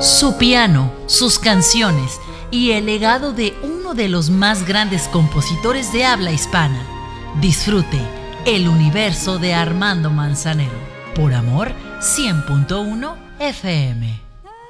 Su piano, sus canciones y el legado de uno de los más grandes compositores de habla hispana. Disfrute el universo de Armando Manzanero por Amor 100.1 FM.